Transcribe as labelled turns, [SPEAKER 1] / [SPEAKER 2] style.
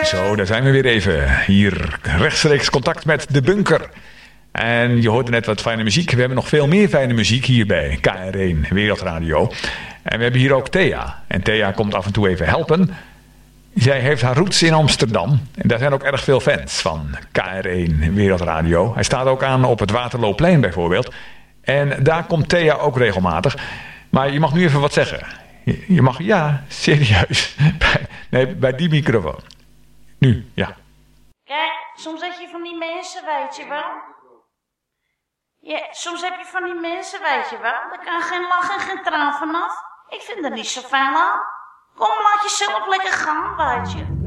[SPEAKER 1] Zo, daar zijn we weer even. Hier rechtstreeks contact met de bunker. En je hoorde net wat fijne muziek. We hebben nog veel meer fijne muziek hier bij KR1 Wereldradio. En we hebben hier ook Thea. En Thea komt af en toe even helpen. Zij heeft haar roots in Amsterdam. En daar zijn ook erg veel fans van KR1 Wereldradio. Hij staat ook aan op het Waterlooplein bijvoorbeeld. En daar komt Thea ook regelmatig. Maar je mag nu even wat zeggen. Je mag, ja, serieus. Bij die microfoon. Nu, ja.
[SPEAKER 2] Kijk, soms heb je van die mensen, weet je wel. Ja, soms heb je van die mensen, weet je wel. Daar kan geen lach en geen traan vanaf. Ik vind er niet zo fijn aan. Kom, laat jezelf lekker gaan, weet je.